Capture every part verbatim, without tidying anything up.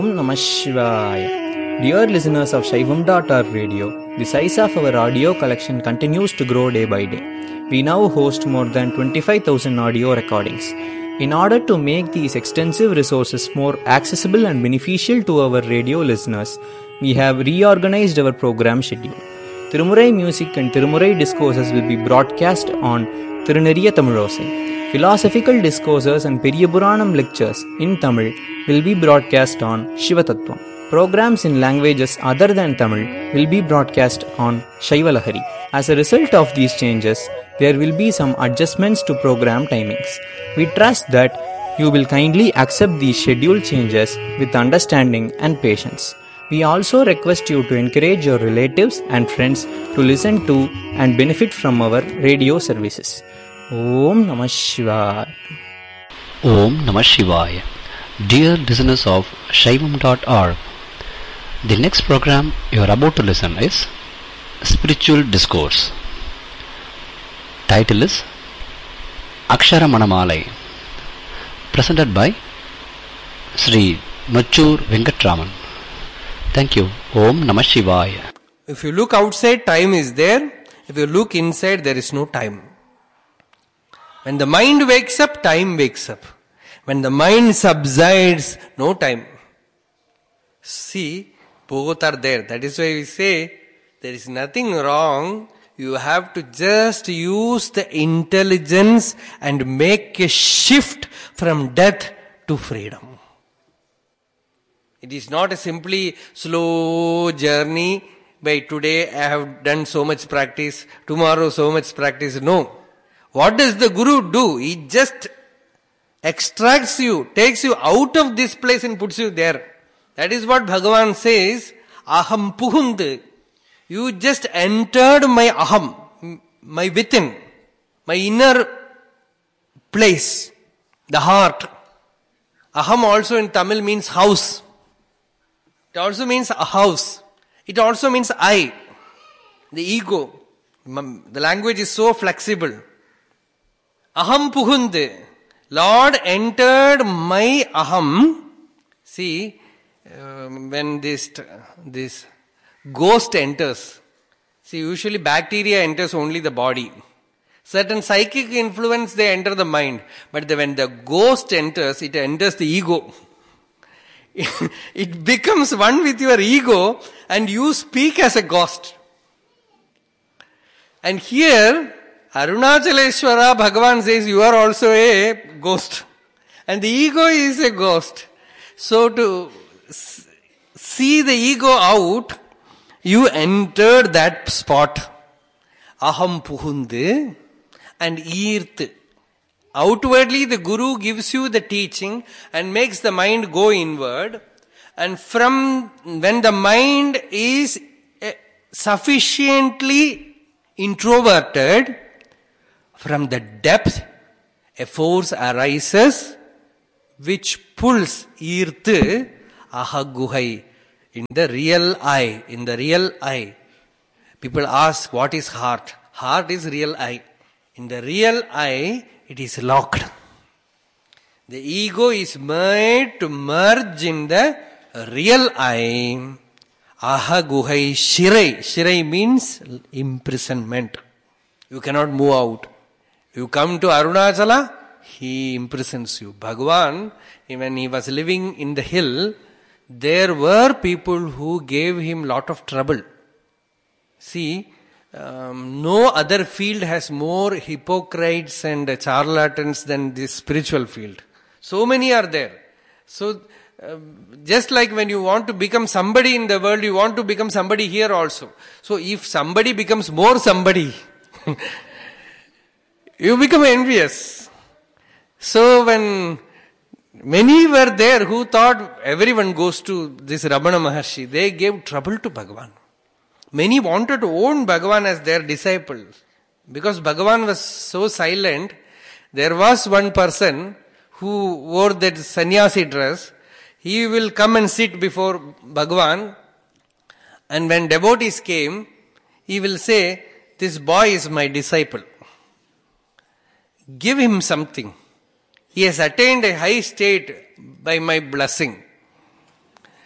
Om Namah Shivaya. Dear listeners of Shaivam dot org radio, the size of our audio collection continues to grow day by day. We now host more than twenty-five thousand audio recordings. In order to make these extensive resources more accessible and beneficial to our radio listeners, we have reorganized our program schedule. Tirumurai music and Tirumurai discourses will be broadcast on Tiruneriya Tamilosai. Philosophical discourses and Periyapuranam lectures in Tamil will be broadcast on Shivatattvam. Programs in languages other than Tamil will be broadcast on Shaivalahari. As a result of these changes, there will be some adjustments to program timings. We trust that you will kindly accept these schedule changes with understanding and patience. We also request you to encourage your relatives and friends to listen to and benefit from our radio services. Om Namah Shivaya. Om Namah Shivaya. Dear listeners of Shaivam dot org, the next program you are about to listen is Spiritual Discourse. Title is Akshara Manamalai, presented by Sri Machur Venkatraman. Thank you. Om Namah Shivaya. If you look outside, time is there. If you look inside, there is no time. When the mind wakes up, time wakes up. When the mind subsides, no time. See, both are there. That is why we say, there is nothing wrong. You have to just use the intelligence and make a shift from death to freedom. It is not a simply slow journey. By today I have done so much practice, tomorrow so much practice. No. What does the Guru do? He just extracts you, takes you out of this place and puts you there. That is what Bhagavan says, Aham Puhund. You just entered my Aham, my within, my inner place, the heart. Aham also in Tamil means house. It also means a house. It also means I, the ego. The language is so flexible. Aham Puhund. Lord entered my Aham. See, uh, when this, this ghost enters, see, usually bacteria enters only the body. Certain psychic influence, they enter the mind. But the, when the ghost enters, it enters the ego. It becomes one with your ego and you speak as a ghost. And here, Arunachaleshwara Bhagavan says you are also a ghost. And the ego is a ghost. So to see the ego out, you enter that spot. Aham Puhunde and Earth. Outwardly the Guru gives you the teaching and makes the mind go inward. And from when the mind is sufficiently introverted, from the depth a force arises which pulls Earth Ahaguhai in the real I. In the real I. People ask, what is heart? Heart is real I. In the real I, it is locked. The ego is made to merge in the real I. Ahaguhai Shirai. Shirai means imprisonment. You cannot move out. You come to Arunachala, he imprisons you. Bhagavan, when he was living in the hill, there were people who gave him lot of trouble. See, um, no other field has more hypocrites and charlatans than this spiritual field. So many are there. So, uh, just like when you want to become somebody in the world, you want to become somebody here also. So if somebody becomes more somebody, you become envious. So when many were there who thought everyone goes to this Ramana Maharshi, they gave trouble to Bhagavan. Many wanted to own Bhagavan as their disciple. Because Bhagavan was so silent, there was one person who wore that sannyasi dress. He will come and sit before Bhagavan, and when devotees came, he will say, this boy is my disciple. Give him something. He has attained a high state by my blessing.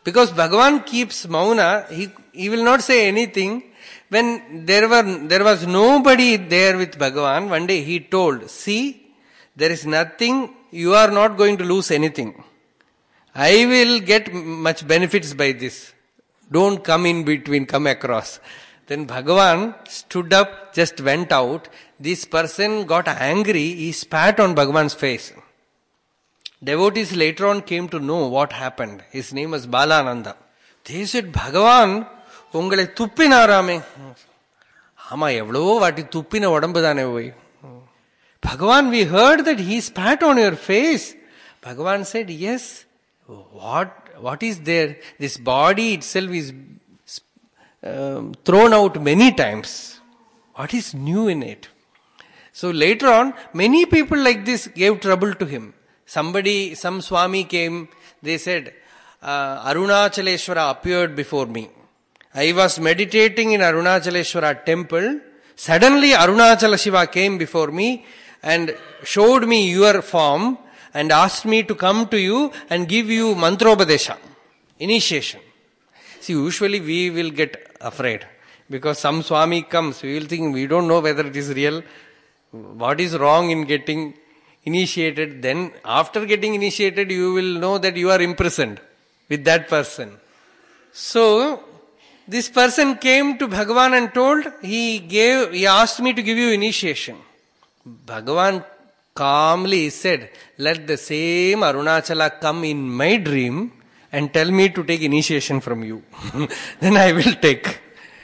Because Bhagavan keeps mauna, he, he will not say anything. When there were, there was nobody there with Bhagavan, one day he told, see, there is nothing, you are not going to lose anything. I will get much benefits by this. Don't come in between, come across. Then Bhagavan stood up, just went out. This person got angry, he spat on Bhagavan's face. Devotees later on came to know what happened. His name was Balananda. They said, Bhagavan, ungalai tuppinarame. Ama evlo vati tuppina odambadane voi. Bhagavan, we heard that he spat on your face. Bhagavan said, yes. What, what is there? This body itself is um, thrown out many times. What is new in it? So later on, many people like this gave trouble to him. Somebody, some Swami came, they said, uh, Arunachaleshwara appeared before me. I was meditating in Arunachaleshwara temple. Suddenly Arunachala Shiva came before me and showed me your form and asked me to come to you and give you mantrobadesha, initiation. See, usually we will get afraid because some Swami comes, we will think we don't know whether it is real. What is wrong in getting initiated? Then after getting initiated, you will know that you are imprisoned with that person. So, this person came to Bhagavan and told, he gave, he asked me to give you initiation. Bhagavan calmly said, let the same Arunachala come in my dream and tell me to take initiation from you. Then I will take.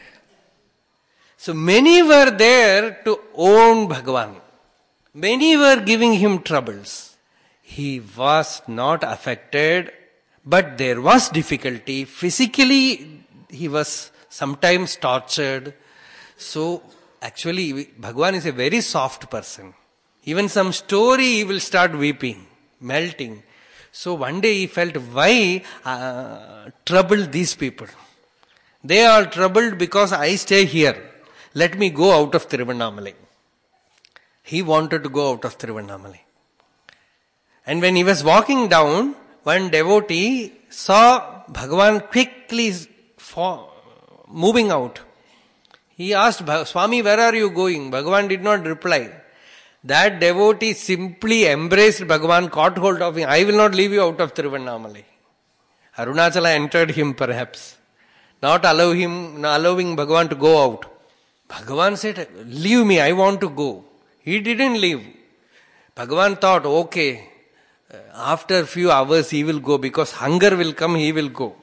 So many were there to own Bhagavan. Many were giving him troubles. He was not affected, but there was difficulty. Physically, he was sometimes tortured. So, actually, Bhagavan is a very soft person. Even some story, he will start weeping, melting. So, one day he felt, why uh, trouble these people? They are troubled because I stay here. Let me go out of Tiruvannamalai. He wanted to go out of Tiruvannamalai. And when he was walking down, one devotee saw Bhagavan quickly for, moving out. He asked, Swami, where are you going? Bhagavan did not reply. That devotee simply embraced Bhagavan, caught hold of him. I will not leave you out of Tiruvannamalai. Arunachala entered him perhaps, not allow him, not allowing Bhagavan to go out. Bhagavan said, leave me, I want to go. He didn't leave. Bhagavan thought, okay, after a few hours he will go because hunger will come, he will go.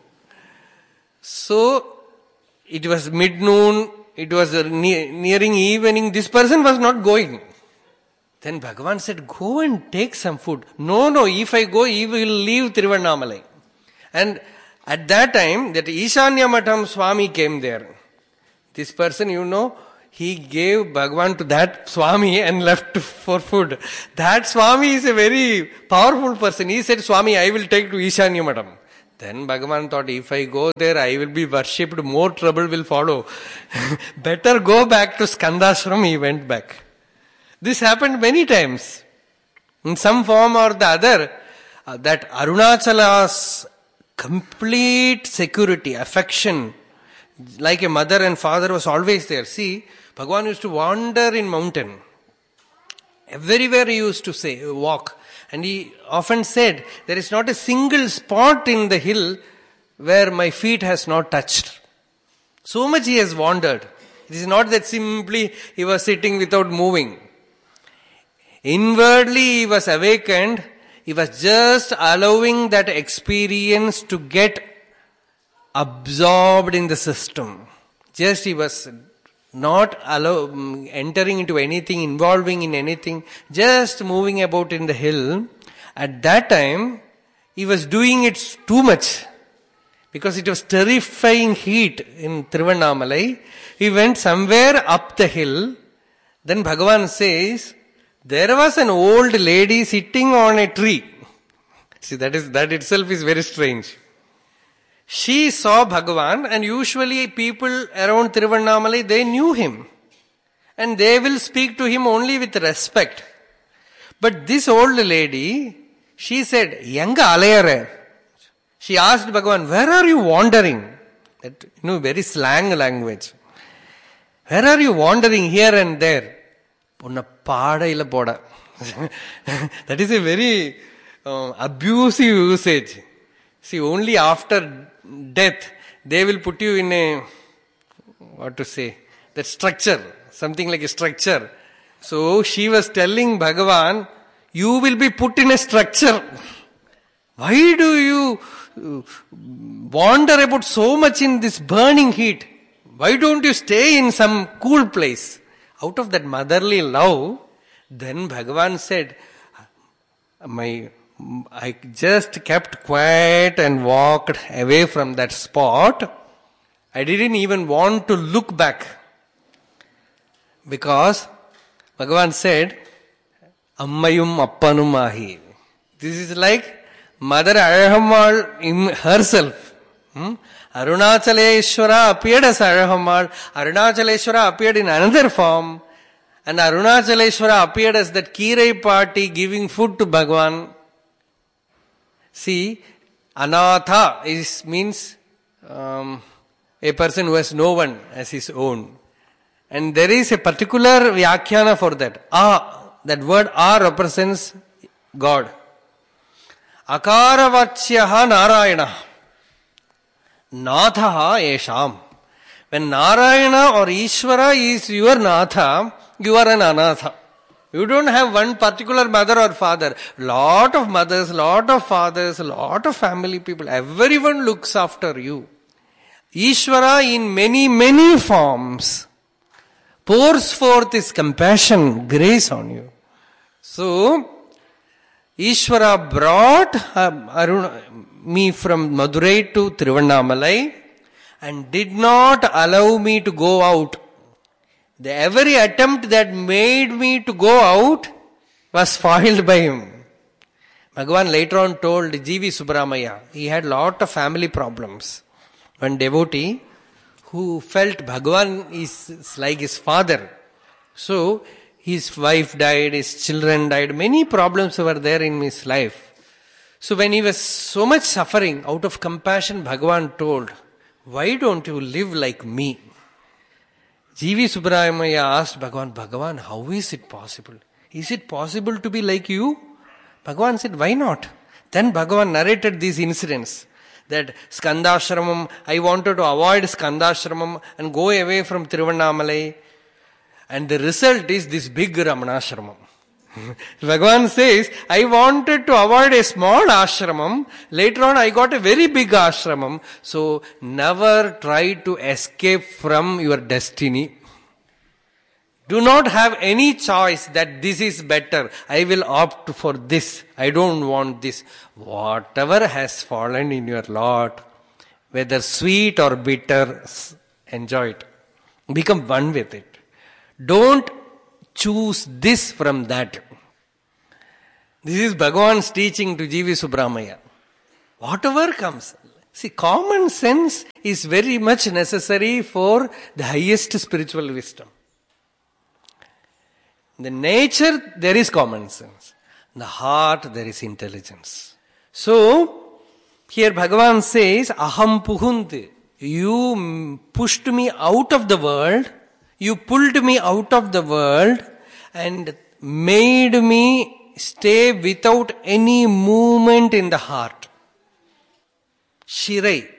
So, it was mid-noon, it was nearing evening, this person was not going. Then Bhagavan said, go and take some food. No, no, if I go, he will leave Tiruvannamalai. And at that time, that Ishanya Matham Swami came there. This person, you know, he gave Bhagavan to that Swami and left for food. That Swami is a very powerful person. He said, Swami, I will take to Ishanya Matham. Then Bhagavan thought, if I go there, I will be worshipped, more trouble will follow. Better go back to Skandashram. He went back. This happened many times. In some form or the other, uh, that Arunachala's complete security, affection, like a mother and father was always there. See, Bhagavan used to wander in mountain. Everywhere he used to say, walk. And he often said, there is not a single spot in the hill where my feet has not touched. So much he has wandered. It is not that simply he was sitting without moving. Inwardly he was awakened. He was just allowing that experience to get absorbed in the system. Just he was not allow, entering into anything, involving in anything, just moving about in the hill. At that time, he was doing it too much. Because it was terrifying heat in Tiruvannamalai. He went somewhere up the hill. Then Bhagavan says, there was an old lady sitting on a tree. See, that is, that itself is very strange. She saw Bhagavan, and usually people around Tiruvannamalai, they knew him. And they will speak to him only with respect. But this old lady, she said, Yanga alayare. She asked Bhagavan, where are you wandering? That, you know, very slang language. Where are you wandering here and there? That is a very uh, abusive usage. See, only after death, they will put you in a, what to say, that structure, something like a structure. So, she was telling Bhagavan, you will be put in a structure. Why do you wander about so much in this burning heat? Why don't you stay in some cool place? Out of that motherly love, then Bhagavan said, my, I just kept quiet and walked away from that spot. I didn't even want to look back. Because Bhagavan said, Ammayum appanum ahi. This is like Mother Arahammal herself. Hmm? Arunachaleshwara appeared as Arahammal. Arunachaleshwara appeared in another form. And Arunachaleshwara appeared as that Kirai party giving food to Bhagavan. See, Anatha is, means um, a person who has no one as his own. And there is a particular vyakhyana for that. Ah, that word ah represents God. Akaravachyaha Narayana. Natha esham. When Narayana or Ishvara is your Natha, you are an Anatha. You don't have one particular mother or father. Lot of mothers, lot of fathers, lot of family people. Everyone looks after you. Ishvara in many, many forms pours forth his compassion, grace on you. So, Ishvara brought uh, Aruna, me from Madurai to Tiruvannamalai and did not allow me to go out. The every attempt that made me to go out was foiled by him. Bhagavan later on told G V Subramaya, he had lot of family problems. One devotee who felt Bhagavan is like his father. So, his wife died, his children died, many problems were there in his life. So when he was so much suffering, out of compassion, Bhagavan told, why don't you live like me? G V Subramaya asked Bhagavan, Bhagavan, how is it possible? Is it possible to be like you? Bhagavan said, why not? Then Bhagavan narrated these incidents. That Skandashramam, I wanted to avoid Skandashramam and go away from Tiruvannamalai. And the result is this big Ramanashramam. Bhagavan says, I wanted to avoid a small ashramam. Later on I got a very big ashramam. So never try to escape from your destiny. Do not have any choice that this is better. I will opt for this. I don't want this. Whatever has fallen in your lot, whether sweet or bitter, enjoy it. Become one with it. Don't choose this from that. This is Bhagavan's teaching to G V Subramaya. Whatever comes. See, common sense is very much necessary for the highest spiritual wisdom. In the nature, there is common sense. In the heart, there is intelligence. So, here Bhagavan says, Aham puhunti. You pushed me out of the world. You pulled me out of the world and made me stay without any movement in the heart. Shirai.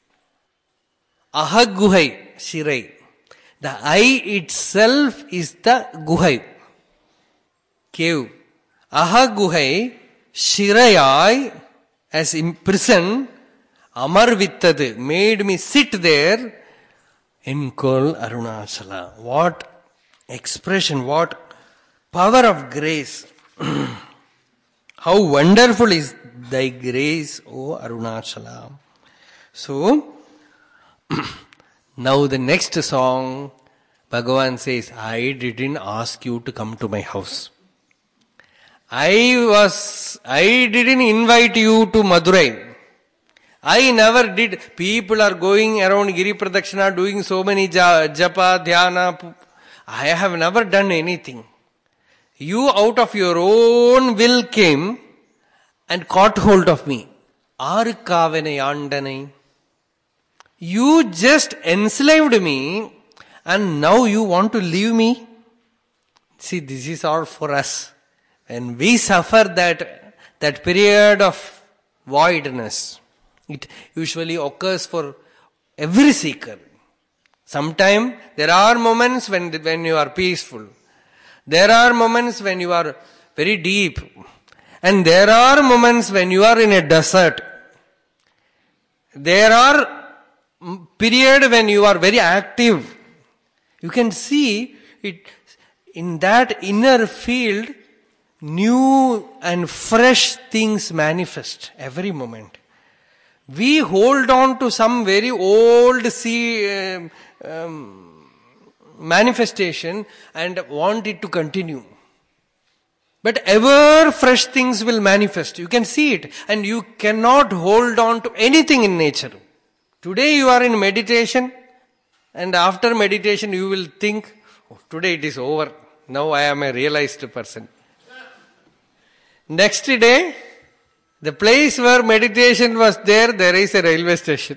Ahaguhai. Shirai. The eye itself is the guhai. Cave. Ahaguhai. Shirayai. As imprisoned. Amar vittadu. Made me sit there. Enkol Arunachala. What expression, what power of grace. How wonderful is thy grace, O Arunachala. So, now the next song, Bhagavan says, I didn't ask you to come to my house. I was, I didn't invite you to Madurai. I never did. People are going around Giri Pradakshina doing so many japa, dhyana. I have never done anything. You out of your own will came and caught hold of me. Arukavane Yandanai. You just enslaved me and now you want to leave me? See, this is all for us. When we suffer that, that period of voidness, it usually occurs for every seeker. Sometimes there are moments when, when you are peaceful. There are moments when you are very deep. And there are moments when you are in a desert. There are periods when you are very active. You can see it in that inner field, new and fresh things manifest every moment. We hold on to some very old see, uh, um, manifestation and want it to continue. But ever fresh things will manifest. You can see it. And you cannot hold on to anything in nature. Today you are in meditation. And after meditation you will think, oh, today it is over. Now I am a realized person. Next day, the place where meditation was there, there is a railway station.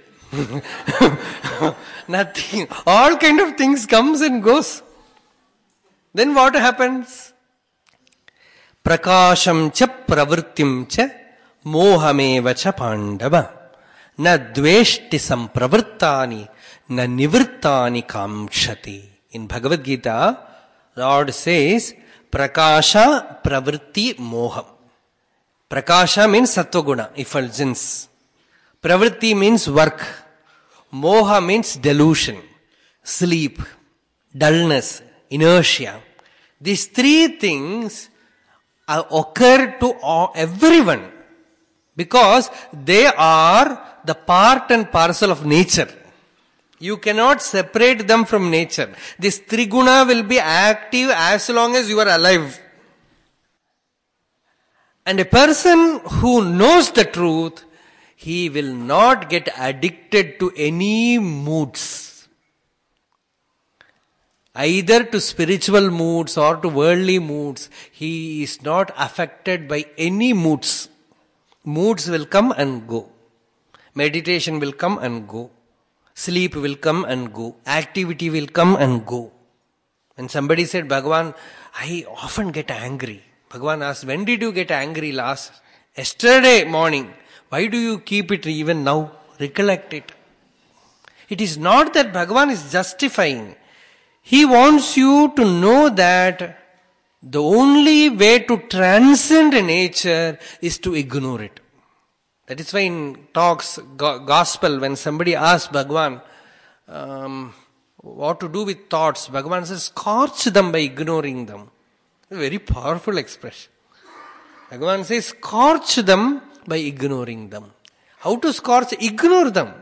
Nothing. All kind of things comes and goes. Then what happens? Prakasham cha pravrittim cha mohameva cha pandava na dveshti sampravrttani na nivrittani kamshati. In Bhagavad Gita, Lord says, Prakasha pravritti moham. Prakasha means sattva-guna, effulgence. Pravritti means work. Moha means delusion, sleep, dullness, inertia. These three things occur to everyone because they are the part and parcel of nature. You cannot separate them from nature. This triguna will be active as long as you are alive. And a person who knows the truth, he will not get addicted to any moods. Either to spiritual moods or to worldly moods. He is not affected by any moods. Moods will come and go. Meditation will come and go. Sleep will come and go. Activity will come and go. When somebody said, Bhagavan, I often get angry. Bhagavan asked, when did you get angry last? Yesterday morning. Why do you keep it even now? Recollect it. It is not that Bhagavan is justifying. He wants you to know that the only way to transcend nature is to ignore it. That is why in talks, gospel, when somebody asks Bhagavan um, what to do with thoughts, Bhagavan says, scorch them by ignoring them. A very powerful expression. Bhagavan says, scorch them by ignoring them. How to scorch? Ignore them.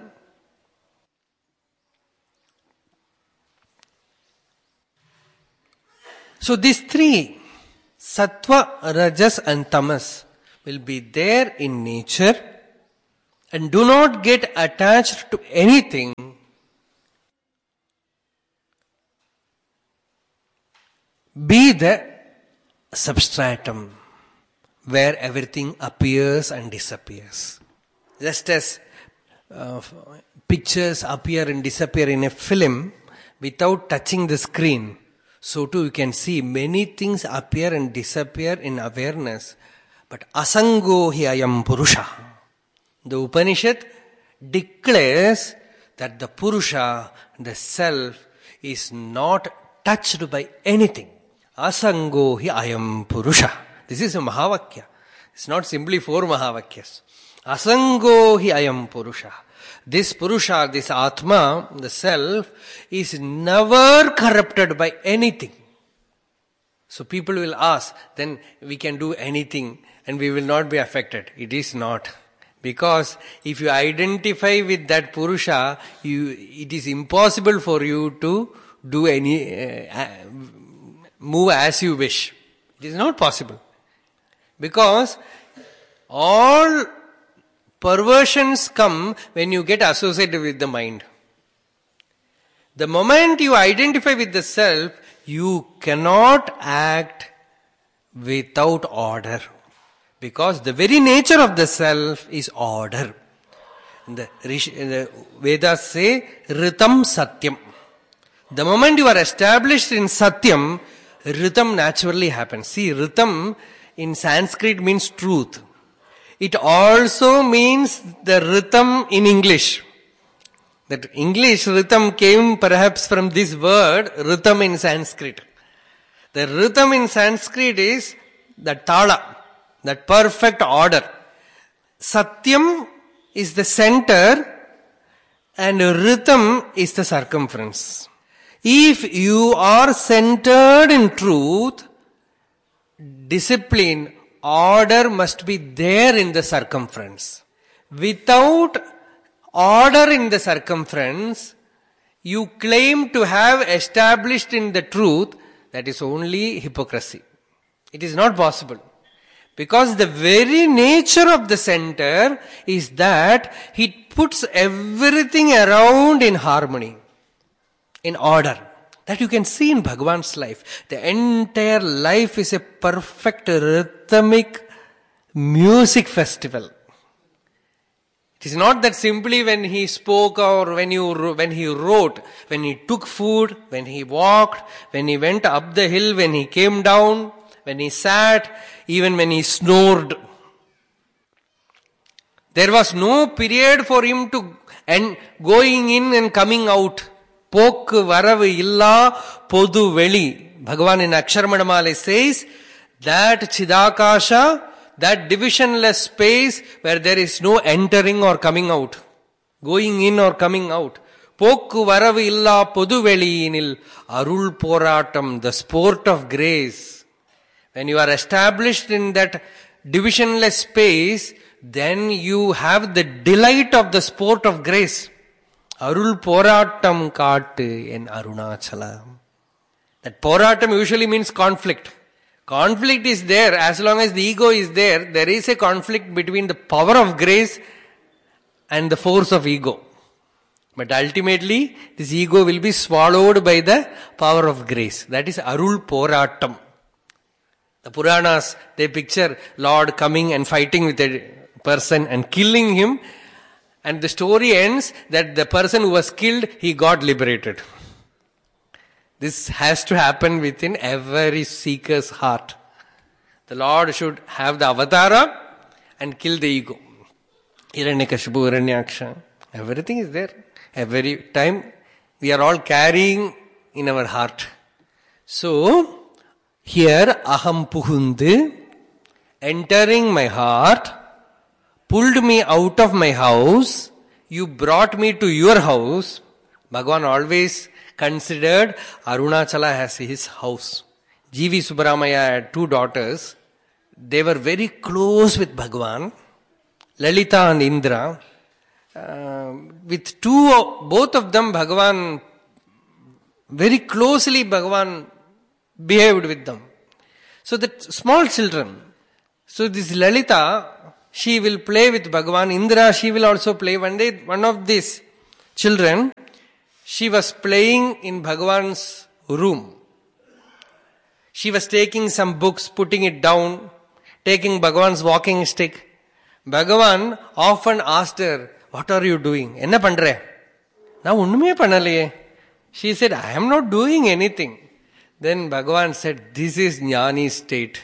So these three, Sattva, Rajas and Tamas, will be there in nature and do not get attached to anything. Be the substratum where everything appears and disappears. Just as uh, pictures appear and disappear in a film without touching the screen, so too you can see many things appear and disappear in awareness. But asango hi ayam purusha. The Upanishad declares that the Purusha, the self, is not touched by anything. Asango hi ayam Purusha. This is a Mahavakya. It's not simply four Mahavakyas. Asango hi ayam Purusha. This Purusha, this Atma, the self, is never corrupted by anything. So people will ask, then we can do anything and we will not be affected. It is not. Because if you identify with that Purusha, you, it is impossible for you to do any, uh, move as you wish. It is not possible. Because all perversions come when you get associated with the mind. The moment you identify with the self, you cannot act without order. Because the very nature of the self is order. In the, in the Vedas say, Ritam Satyam. The moment you are established in Satyam, Ritam naturally happens. See, Ritam in Sanskrit means truth. It also means the Ritam in English. That English Ritam came perhaps from this word, Ritam in Sanskrit. The Ritam in Sanskrit is the Tala, that perfect order. Satyam is the center and Ritam is the circumference. If you are centered in truth, discipline, order must be there in the circumference. Without order in the circumference, you claim to have established in the truth, that is only hypocrisy. It is not possible. Because the very nature of the center is that it puts everything around in harmony, in order. That you can see in Bhagavan's life. The entire life is a perfect rhythmic music festival. It is not that simply when he spoke or when you when he wrote, when he took food, when he walked, when he went up the hill, when he came down, when he sat, even when he snored. There was no period for him to and going in and coming out. Pokku varavu illa podu veli. Bhagavan in Aksharamana says that Chidakasha, that divisionless space where there is no entering or coming out, going in or coming out. Pokku varavu illa podu veliyinil arul poratam, the sport of grace. When you are established in that divisionless space, then you have the delight of the sport of grace. Arul poratam kaattu en Arunachala. That poratam usually means conflict. Conflict is there. As long as the ego is there, there is a conflict between the power of grace and the force of ego. But ultimately, this ego will be swallowed by the power of grace. That is Arul Poratam. The Puranas, they picture Lord coming and fighting with a person and killing him. And the story ends that the person who was killed, he got liberated. This has to happen within every seeker's heart. The Lord should have the avatara and kill the ego. Hiranyakashipu, Hiranyaksha. Everything is there. Every time we are all carrying in our heart. So, here aham puhundu, entering my heart, pulled me out of my house, you brought me to your house. Bhagavan always considered Arunachala as his house. G V Subramaya had two daughters. They were very close with Bhagavan, Lalita and Indra. Uh, with two, both of them, Bhagavan, very closely Bhagavan behaved with them. So that small children, so this Lalita, she will play with Bhagavan. Indra, she will also play. One day, one of these children, she was playing in Bhagavan's room. She was taking some books, putting it down, taking Bhagavan's walking stick. Bhagavan often asked her, what are you doing? Enna pandre? Na unnume pannalaye. She said, I am not doing anything. Then Bhagavan said, this is jnani state.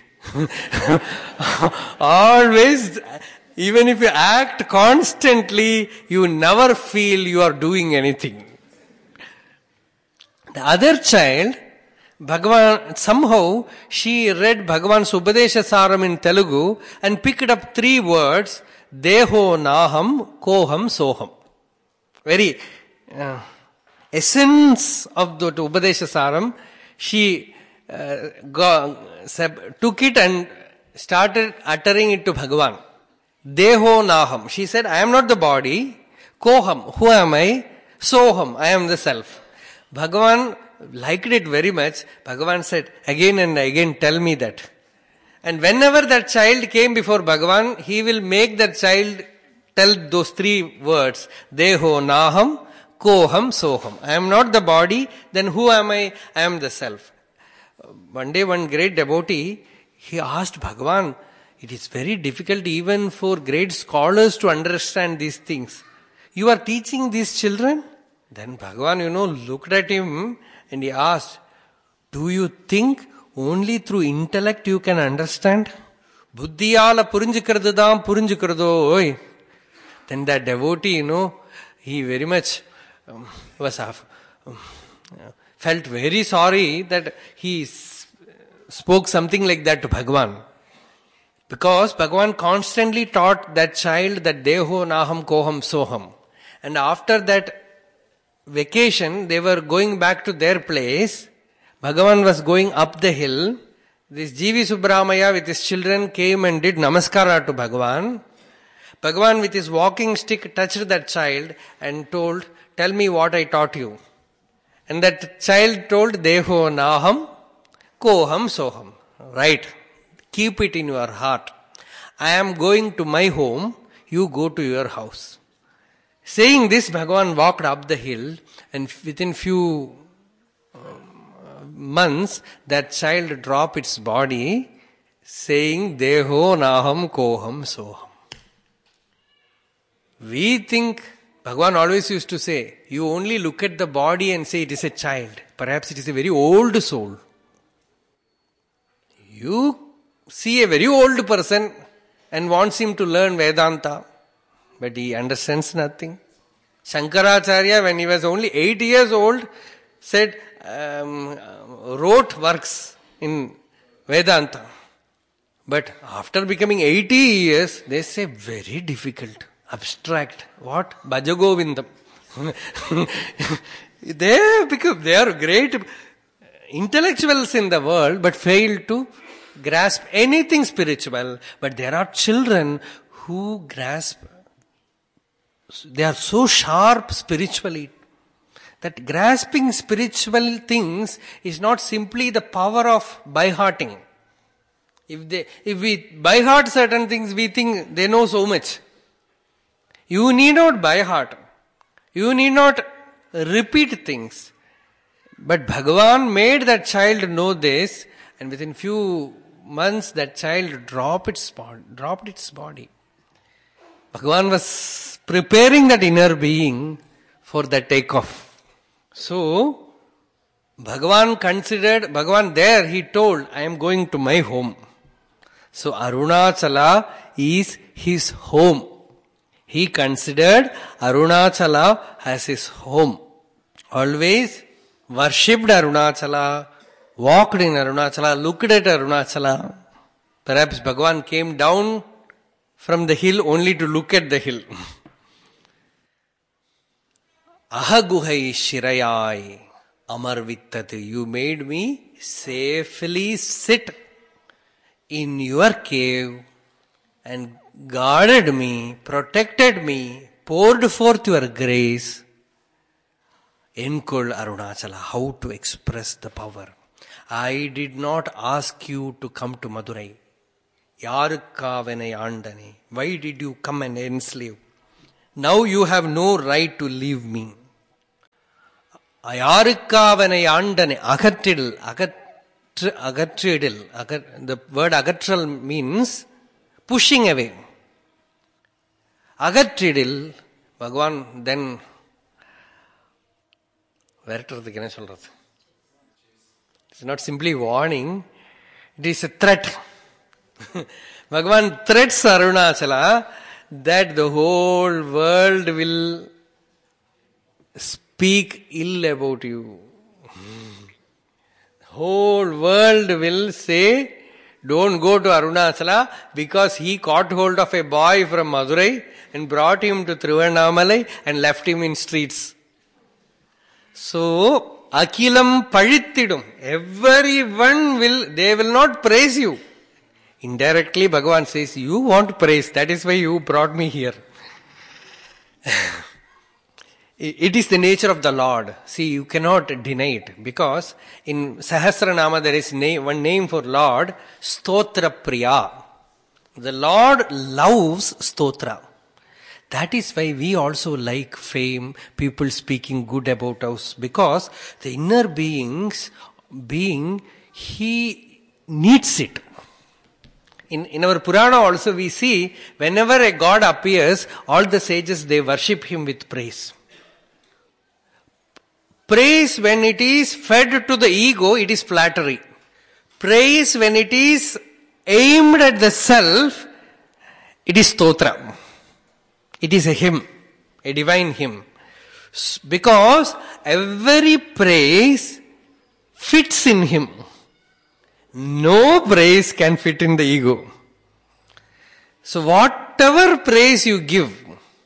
Always, even if you act constantly, you never feel you are doing anything. The other child, Bhagavan, somehow she read Bhagavan's Upadesha Saram in Telugu and picked up three words, Deho Naham Koham Soham. Very uh, essence of the Upadesha Saram, she uh, go, took it and started uttering it to Bhagavan. Deho Naham. She said, I am not the body. Koham. Who am I? Soham. I am the self. Bhagavan liked it very much. Bhagavan said, again and again tell me that. And whenever that child came before Bhagavan, he will make that child tell those three words. Deho Naham, Koham, Soham. I am not the body, then who am I? I am the self. One day one great devotee, he asked Bhagavan, It is very difficult even for great scholars to understand these things. You are teaching these children? Then Bhagavan, you know, looked at him and he asked, do you think only through intellect you can understand? Buddhiyala purinjikradadam purinjikrado oi. Then that devotee, you know, he very much um, was um, felt very sorry that he s- spoke something like that to Bhagavan. Because Bhagavan constantly taught that child that deho naham koham soham. And after that vacation, they were going back to their place. Bhagavan was going up the hill. This G V Subramaya with his children came and did namaskara to Bhagavan. Bhagavan with his walking stick touched that child and told, tell me what I taught you. And that child told, deho naham koham soham. Right. Keep it in your heart. I am going to my home, you go to your house. Saying this, Bhagavan walked up the hill, and within few months, that child dropped its body, saying, Deho naham koham soham. We think, Bhagavan always used to say, you only look at the body and say it is a child. Perhaps it is a very old soul. You see a very old person and wants him to learn Vedanta, but he understands nothing. Shankaracharya, when he was only eight years old, said, um, wrote works in Vedanta. But after becoming eighty years, they say very difficult, abstract. What? Bhajagovindam. They become, they are great intellectuals in the world, but fail to grasp anything spiritual. But there are children who grasp, they are so sharp spiritually that grasping spiritual things is not simply the power of by-hearting. If they, if we by-heart certain things, we think they know so much. You need not by-heart. You need not repeat things. But Bhagavan made that child know this, and within few months that child dropped its body. Dropped its body. Bhagavan was preparing that inner being for the takeoff. So, Bhagavan considered, Bhagavan there he told, I am going to my home. So Arunachala is his home. He considered Arunachala as his home. Always worshipped Arunachala, walked in Arunachala, looked at Arunachala. Perhaps Bhagavan came down from the hill only to look at the hill. Ahaguhai shirayai amarvittati. You made me safely sit in your cave and guarded me, protected me, poured forth your grace. Enkol Arunachala, how to express the power. I did not ask you to come to Madurai. Yarukkavenai andane. Why did you come and enslave? Now you have no right to leave me. Ayarukkavenai andane. Agatridil. Agatridil. The word agatral means pushing away. Agatridil. Bhagavan then விரட்டுறதுக்கு என்ன சொல்றது? It's not simply warning, it is a threat. Bhagavan threats Arunachala that the whole world will speak ill about you. Whole world will say, don't go to Arunachala because he caught hold of a boy from Madurai and brought him to Thiruvannamalai and left him in streets. So, Akilam Palittidum. Everyone will, they will not praise you. Indirectly, Bhagavan says, you want praise. That is why you brought me here. It is the nature of the Lord. See, you cannot deny it. Because in Sahasranama there is name, one name for Lord, Stotra Priya. The Lord loves Stotra. That is why we also like fame, people speaking good about us, because the inner beings, being, he needs it. In, in our Purana also we see, whenever a god appears, all the sages, they worship him with praise. Praise, when it is fed to the ego, it is flattery. Praise, when it is aimed at the self, it is stotra. It is a hymn, a divine hymn. Because every praise fits in him. No praise can fit in the ego. So whatever praise you give,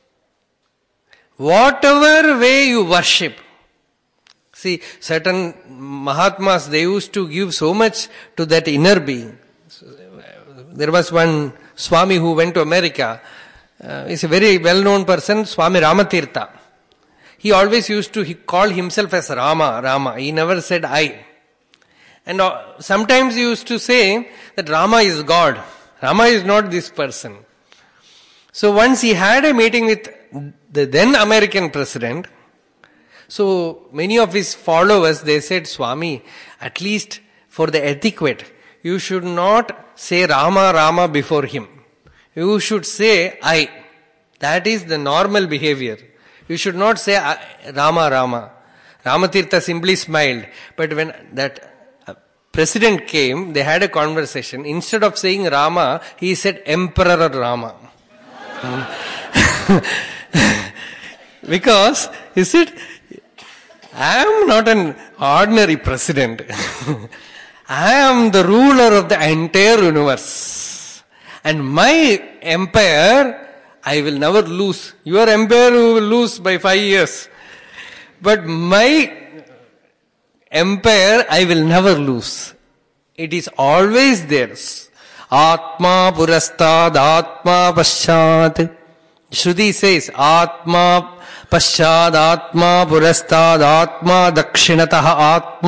whatever way you worship, see, certain Mahatmas, they used to give so much to that inner being. There was one Swami who went to America. Uh, he's a very well-known person, Swami Ramatirtha. He always used to he call himself as Rama, Rama. He never said I. And uh, sometimes he used to say that Rama is God. Rama is not this person. So once he had a meeting with the then American president. So many of his followers, they said, Swami, at least for the etiquette, you should not say Rama, Rama before him. You should say I. That is the normal behavior. You should not say Rama, Rama. Ramatirtha simply smiled. But when that president came, they had a conversation. Instead of saying Rama, he said Emperor Rama. Because he said, I am not an ordinary president. I am the ruler of the entire universe. And my empire, I will never lose. Your empire will lose by five years. But my empire, I will never lose. It is always theirs. Atma purastad, Atma paschat. Shruti says, Atma paschad, Atma purastad, Atma dakshinatah, Atma